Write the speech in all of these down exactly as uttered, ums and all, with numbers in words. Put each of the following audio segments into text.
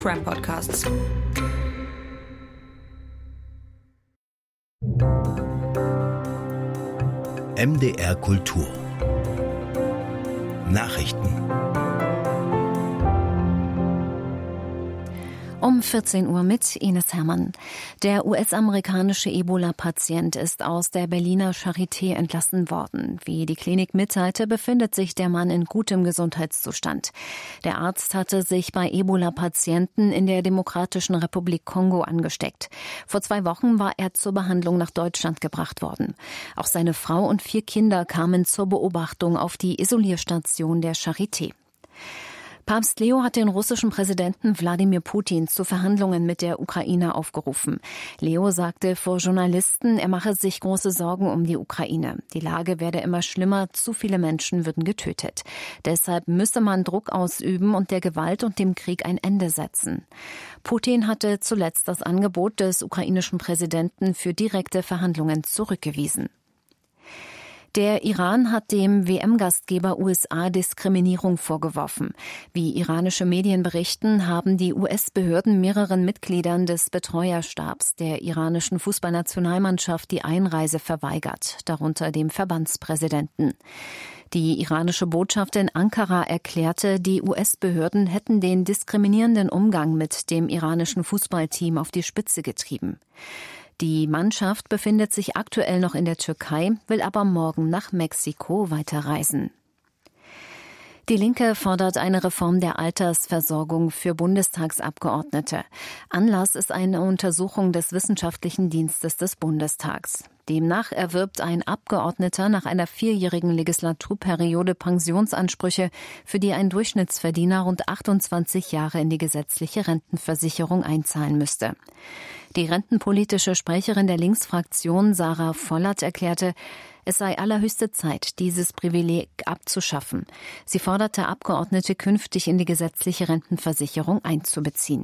Brand Podcasts. M D R Kultur Nachrichten. Um vierzehn Uhr mit Ines Herrmann. Der U S-amerikanische Ebola-Patient ist aus der Berliner Charité entlassen worden. Wie die Klinik mitteilte, befindet sich der Mann in gutem Gesundheitszustand. Der Arzt hatte sich bei Ebola-Patienten in der Demokratischen Republik Kongo angesteckt. Vor zwei Wochen war er zur Behandlung nach Deutschland gebracht worden. Auch seine Frau und vier Kinder kamen zur Beobachtung auf die Isolierstation der Charité. Papst Leo hat den russischen Präsidenten Wladimir Putin zu Verhandlungen mit der Ukraine aufgerufen. Leo sagte vor Journalisten, er mache sich große Sorgen um die Ukraine. Die Lage werde immer schlimmer, zu viele Menschen würden getötet. Deshalb müsse man Druck ausüben und der Gewalt und dem Krieg ein Ende setzen. Putin hatte zuletzt das Angebot des ukrainischen Präsidenten für direkte Verhandlungen zurückgewiesen. Der Iran hat dem W M-Gastgeber U S A Diskriminierung vorgeworfen. Wie iranische Medien berichten, haben die U S-Behörden mehreren Mitgliedern des Betreuerstabs der iranischen Fußballnationalmannschaft die Einreise verweigert, darunter dem Verbandspräsidenten. Die iranische Botschaft in Ankara erklärte, die U S-Behörden hätten den diskriminierenden Umgang mit dem iranischen Fußballteam auf die Spitze getrieben. Die Mannschaft befindet sich aktuell noch in der Türkei, will aber morgen nach Mexiko weiterreisen. Die Linke fordert eine Reform der Altersversorgung für Bundestagsabgeordnete. Anlass ist eine Untersuchung des Wissenschaftlichen Dienstes des Bundestags. Demnach erwirbt ein Abgeordneter nach einer vierjährigen Legislaturperiode Pensionsansprüche, für die ein Durchschnittsverdiener rund achtundzwanzig Jahre in die gesetzliche Rentenversicherung einzahlen müsste. Die rentenpolitische Sprecherin der Linksfraktion, Sarah Vollert, erklärte, es sei allerhöchste Zeit, dieses Privileg abzuschaffen. Sie forderte Abgeordnete künftig in die gesetzliche Rentenversicherung einzubeziehen.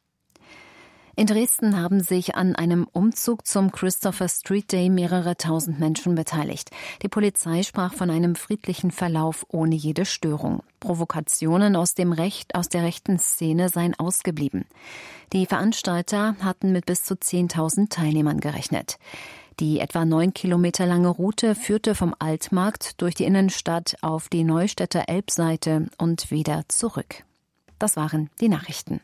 In Dresden haben sich an einem Umzug zum Christopher Street Day mehrere tausend Menschen beteiligt. Die Polizei sprach von einem friedlichen Verlauf ohne jede Störung. Provokationen aus dem Recht, aus der rechten Szene seien ausgeblieben. Die Veranstalter hatten mit bis zu zehntausend Teilnehmern gerechnet. Die etwa neun Kilometer lange Route führte vom Altmarkt durch die Innenstadt auf die Neustädter Elbseite und wieder zurück. Das waren die Nachrichten.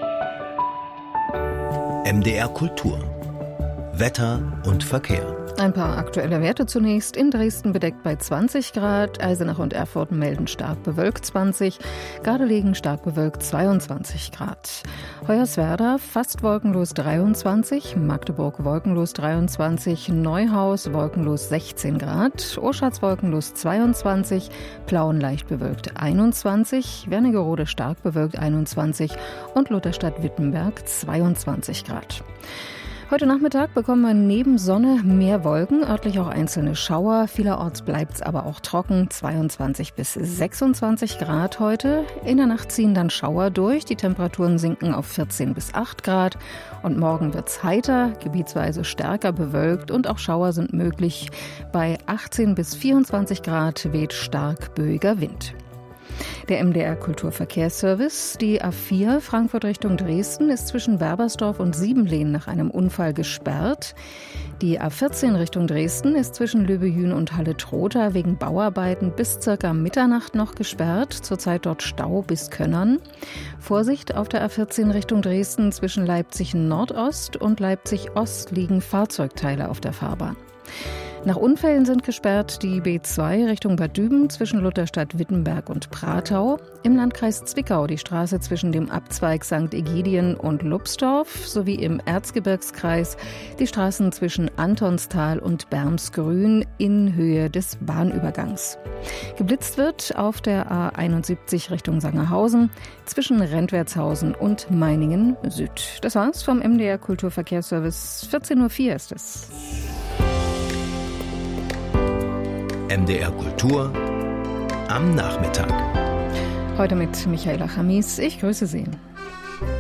M D R Kultur Wetter und Verkehr. Ein paar aktuelle Werte zunächst. In Dresden bedeckt bei zwanzig Grad, Eisenach und Erfurt melden stark bewölkt zwanzig, Gardelegen stark bewölkt zweiundzwanzig Grad. Hoyerswerda fast wolkenlos dreiundzwanzig, Magdeburg wolkenlos dreiundzwanzig, Neuhaus wolkenlos sechzehn Grad, Oschatz wolkenlos zweiundzwanzig, Plauen leicht bewölkt einundzwanzig, Wernigerode stark bewölkt einundzwanzig und Lutherstadt-Wittenberg zweiundzwanzig Grad. Heute Nachmittag bekommen wir neben Sonne mehr Wolken, örtlich auch einzelne Schauer. Vielerorts bleibt es aber auch trocken, zweiundzwanzig bis sechsundzwanzig Grad heute. In der Nacht ziehen dann Schauer durch, die Temperaturen sinken auf vierzehn bis acht Grad. Und morgen wird es heiter, gebietsweise stärker bewölkt und auch Schauer sind möglich. Bei achtzehn bis vierundzwanzig Grad weht stark böiger Wind. Der M D R Kulturverkehrsservice, die A vier Frankfurt Richtung Dresden, ist zwischen Werbersdorf und Siebenlehn nach einem Unfall gesperrt. Die A vierzehn Richtung Dresden ist zwischen Löbehühn und Halle-Trotha wegen Bauarbeiten bis circa Mitternacht noch gesperrt. Zurzeit dort Stau bis Könnern. Vorsicht auf der A vierzehn Richtung Dresden zwischen Leipzig Nordost und Leipzig Ost liegen Fahrzeugteile auf der Fahrbahn. Nach Unfällen sind gesperrt die B zwei Richtung Bad Düben zwischen Lutherstadt Wittenberg und Pratau, im Landkreis Zwickau die Straße zwischen dem Abzweig Sankt Egidien und Lupsdorf sowie im Erzgebirgskreis die Straßen zwischen Antonstal und Bermsgrün in Höhe des Bahnübergangs. Geblitzt wird auf der A einundsiebzig Richtung Sangerhausen zwischen Rentwertshausen und Meiningen Süd. Das war's vom M D R Kulturverkehrsservice. vierzehn Uhr vier ist es. M D R Kultur am Nachmittag. Heute mit Michaela Chamis. Ich grüße Sie.